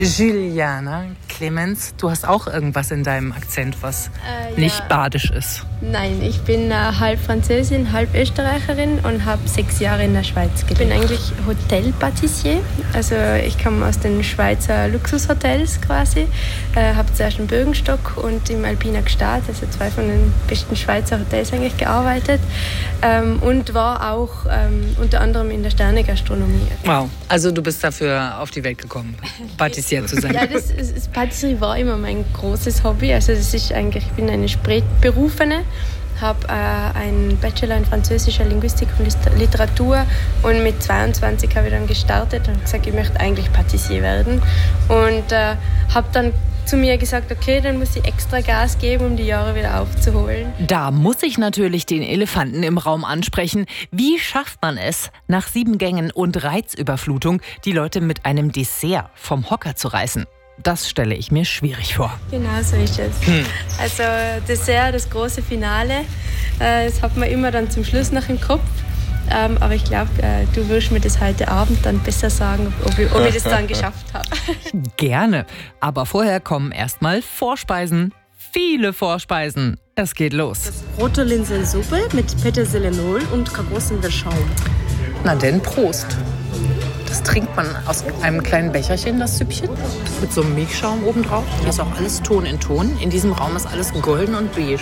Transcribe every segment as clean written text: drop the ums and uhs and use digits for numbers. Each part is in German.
Juliana Clemens, du hast auch irgendwas in deinem Akzent, was nicht badisch ist. Nein, ich bin halb Französin, halb Österreicherin und habe 6 Jahre in der Schweiz gelebt. Ich bin eigentlich Hotelpatissier, also ich komme aus den Schweizer Luxushotels quasi. Habe zuerst im Bögenstock und im Alpina Gstaad, also 2 von den besten Schweizer Hotels eigentlich gearbeitet. Und war auch unter anderem in der Sternegastronomie. Wow, also du bist dafür auf die Welt gekommen, Patissier zu sein. Ja, das Patisserie war immer mein großes Hobby. Also das ist eigentlich, ich bin eine Spätberufene, habe einen Bachelor in französischer Linguistik und Literatur und mit 22 habe ich dann gestartet und gesagt, ich möchte eigentlich Patissier werden und habe dann zu mir gesagt, okay, dann muss ich extra Gas geben, um die Jahre wieder aufzuholen. Da muss ich natürlich den Elefanten im Raum ansprechen. Wie schafft man es, nach 7 Gängen und Reizüberflutung die Leute mit einem Dessert vom Hocker zu reißen? Das stelle ich mir schwierig vor. Genau so ist es. Also Dessert, das große Finale, das hat man immer dann zum Schluss noch im Kopf. Aber ich glaube, du wirst mir das heute Abend dann besser sagen, ob ich das dann geschafft habe. Gerne. Aber vorher kommen erstmal Vorspeisen. Viele Vorspeisen. Es geht los. Das rote Linsensuppe mit Petersilie-Null und Karosenverschaum. Na denn, Prost. Das trinkt man aus einem kleinen Becherchen, das Süppchen. Mit so einem Milchschaum obendrauf. Hier ist auch alles Ton in Ton. In diesem Raum ist alles golden und beige.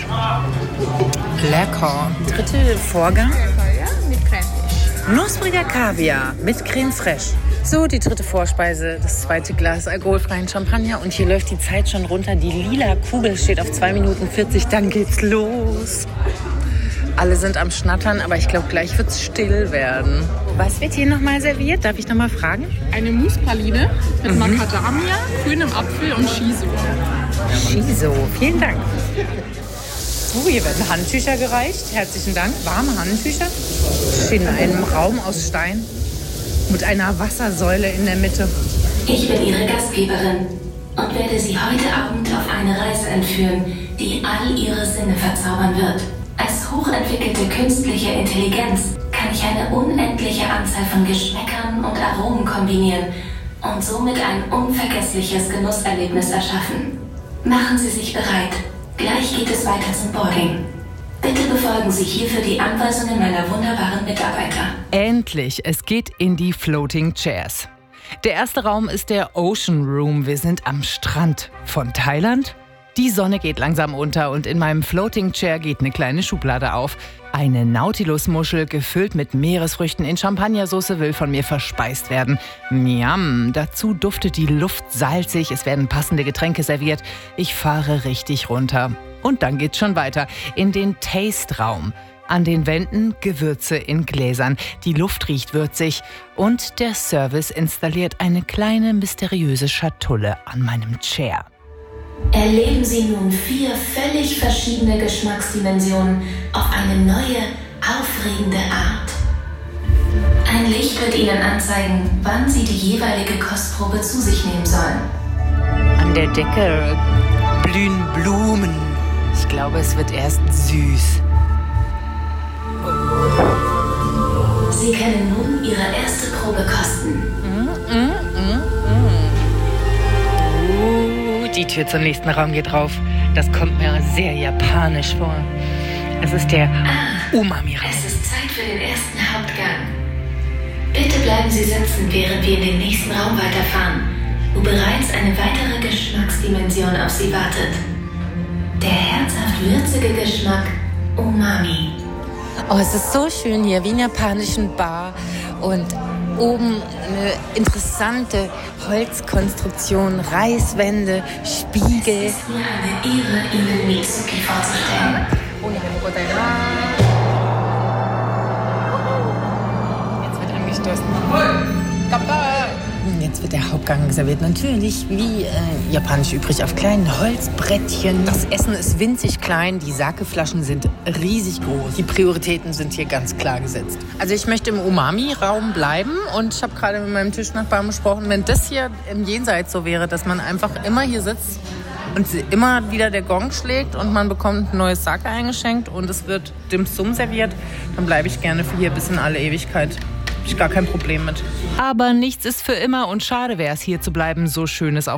Lecker. Dritte Vorgang. Mit Creme Fraiche. Knuspriger Kaviar mit Creme Fraiche. So, die dritte Vorspeise, das zweite Glas alkoholfreien Champagner. Und hier läuft die Zeit schon runter. Die lila Kugel steht auf 2 Minuten 40. Dann geht's los. Alle sind am Schnattern, aber ich glaube, gleich wird es still werden. Was wird hier nochmal serviert? Darf ich nochmal fragen? Eine Moussepraline mit Macadamia, grünem Apfel und Shiso. Shiso, vielen Dank. So, hier werden Handtücher gereicht. Herzlichen Dank. Warme Handtücher. Stehen in einem Raum aus Stein mit einer Wassersäule in der Mitte. Ich bin Ihre Gastgeberin und werde Sie heute Abend auf eine Reise entführen, die all Ihre Sinne verzaubern wird. Als hochentwickelte künstliche Intelligenz kann ich eine unendliche Anzahl von Geschmäckern und Aromen kombinieren und somit ein unvergessliches Genusserlebnis erschaffen. Machen Sie sich bereit. Gleich geht es weiter zum Boarding. Bitte befolgen Sie hierfür die Anweisungen meiner wunderbaren Mitarbeiter. Endlich, es geht in die Floating Chairs. Der erste Raum ist der Ocean Room. Wir sind am Strand von Thailand. Die Sonne geht langsam unter und in meinem Floating Chair geht eine kleine Schublade auf. Eine Nautilus-Muschel gefüllt mit Meeresfrüchten in Champagnersauce will von mir verspeist werden. Miam, dazu duftet die Luft salzig, es werden passende Getränke serviert. Ich fahre richtig runter. Und dann geht's schon weiter in den Taste-Raum. An den Wänden Gewürze in Gläsern. Die Luft riecht würzig und der Service installiert eine kleine mysteriöse Schatulle an meinem Chair. Erleben Sie nun 4 völlig verschiedene Geschmacksdimensionen auf eine neue, aufregende Art. Ein Licht wird Ihnen anzeigen, wann Sie die jeweilige Kostprobe zu sich nehmen sollen. An der Decke blühen Blumen. Ich glaube, es wird erst süß. Sie können nun Ihre erste Probe kosten. Die Tür zum nächsten Raum geht rauf. Das kommt mir sehr japanisch vor. Es ist der Umami-Raum. Es ist Zeit für den ersten Hauptgang. Bitte bleiben Sie sitzen, während wir in den nächsten Raum weiterfahren, wo bereits eine weitere Geschmacksdimension auf Sie wartet. Der herzhaft würzige Geschmack Umami. Oh, es ist so schön hier, wie in einer japanischen Bar. Und oben eine interessante Holzkonstruktion, Reißwände, Spiegel. Es ist mir eine Ehre, Ihnen Mitsuki vorzustellen. Jetzt wird angestoßen. Jetzt wird der Hauptgang serviert. Natürlich, wie japanisch übrig, auf kleinen Holzbrettchen. Das Essen ist winzig klein, die Sake-Flaschen sind riesig groß. Die Prioritäten sind hier ganz klar gesetzt. Also ich möchte im Umami-Raum bleiben und ich habe gerade mit meinem Tischnachbarn besprochen, wenn das hier im Jenseits so wäre, dass man einfach immer hier sitzt und immer wieder der Gong schlägt und man bekommt ein neues Sake eingeschenkt und es wird Dim Sum serviert, dann bleibe ich gerne für hier bis in alle Ewigkeit. ich gar kein Problem mit. Aber nichts ist für immer und schade wäre es, hier zu bleiben, so schön es auch